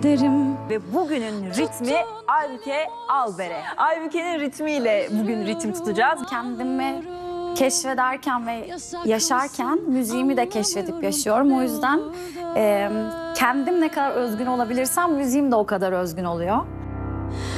ederim. Ve bugünün ritmi Aybüke Alber'e. Aybüke'nin ritmiyle bugün ritim tutacağız. Kendimi keşfederken ve yaşarken müziğimi de keşfedip yaşıyorum. O yüzden kendim ne kadar özgün olabilirsem müziğim de o kadar özgün oluyor.